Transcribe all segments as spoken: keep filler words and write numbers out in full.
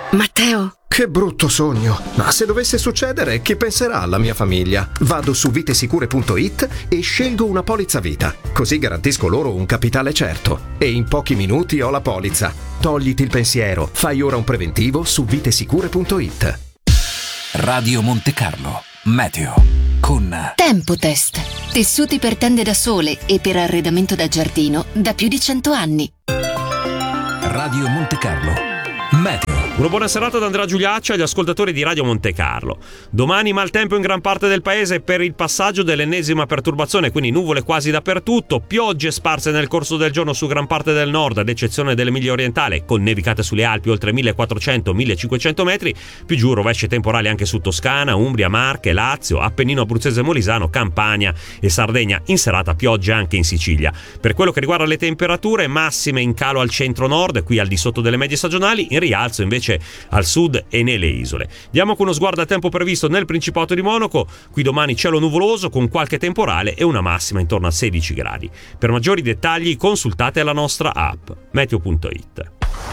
Matteo? Che brutto sogno! Ma se dovesse succedere, chi penserà alla mia famiglia? Vado su vitesicure punto it e scelgo una polizza vita. Così garantisco loro un capitale certo. E in pochi minuti ho la polizza. Togliti il pensiero. Fai ora un preventivo su vitesicure punto it. Radio Monte Carlo. Meteo. Con Tempotest. Tessuti per tende da sole e per arredamento da giardino da più di cento anni. Radio Monte Carlo. Meteo. Una buona serata da Andrea Giuliaccia agli ascoltatori di Radio Monte Carlo. Domani maltempo in gran parte del paese per il passaggio dell'ennesima perturbazione, quindi nuvole quasi dappertutto, piogge sparse nel corso del giorno su gran parte del nord, ad eccezione dell'Emilia orientale, con nevicate sulle Alpi oltre millequattrocento millecinquecento metri, più giù rovesce temporali anche su Toscana, Umbria, Marche, Lazio, Appennino abruzzese e molisano, Campania e Sardegna. In serata piogge anche in Sicilia. Per quello che riguarda le temperature, massime in calo al centro-nord, qui al di sotto delle medie stagionali, in rialzo invece al sud e nelle isole. Diamo con uno sguardo al tempo previsto nel Principato di Monaco. Qui domani cielo nuvoloso con qualche temporale e una massima intorno a sedici gradi. Per maggiori dettagli consultate la nostra app meteo punto it.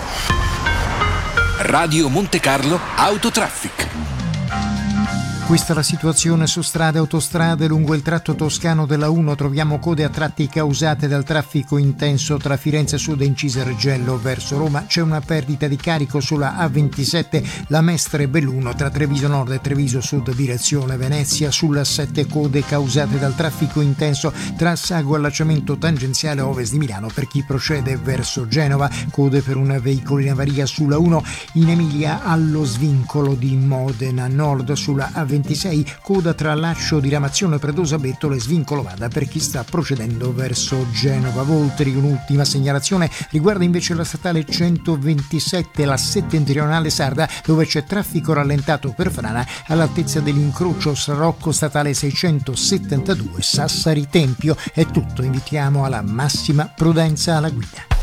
Radio Monte Carlo Autotraffic. Questa è la situazione su strade e autostrade. Lungo il tratto toscano della uno troviamo code a tratti causate dal traffico intenso tra Firenze Sud e Incisa Reggello verso Roma. C'è una perdita di carico sulla A ventisette, la Mestre Belluno tra Treviso Nord e Treviso Sud direzione Venezia. Sulla sette code causate dal traffico intenso tra Sago allacciamento tangenziale a ovest di Milano per chi procede verso Genova. Code per un veicolo in avaria sulla uno in Emilia allo svincolo di Modena Nord. Sulla A ventisei coda tra Laccio di Ramazione Predosa Bettolo e Svincolo Vada per chi sta procedendo verso Genova Voltri. Un'ultima segnalazione riguarda invece la statale centoventisette, la settentrionale sarda, dove c'è traffico rallentato per frana all'altezza dell'incrocio Sarocco statale seicentosettantadue Sassari Tempio. È tutto, invitiamo alla massima prudenza alla guida.